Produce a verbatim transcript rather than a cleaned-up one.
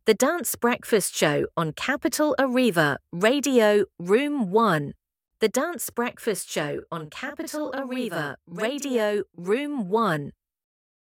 The Dance Breakfast Show on Capital Arriva, Radio Room one. The Dance Breakfast Show on Capital Arriva, Radio Room one.